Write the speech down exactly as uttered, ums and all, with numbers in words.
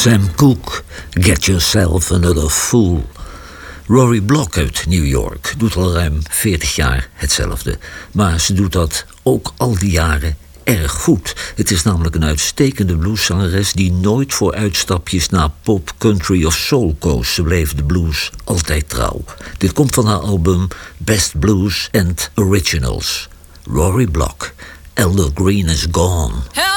Sam Cooke, Get Yourself Another Fool. Rory Block uit New York doet al ruim veertig jaar hetzelfde. Maar ze doet dat ook al die jaren erg goed. Het is namelijk een uitstekende blueszangeres die nooit voor uitstapjes naar pop, country of soul koos. Ze bleef de blues altijd trouw. Dit komt van haar album Best Blues and Originals. Rory Block, Elder Green is Gone.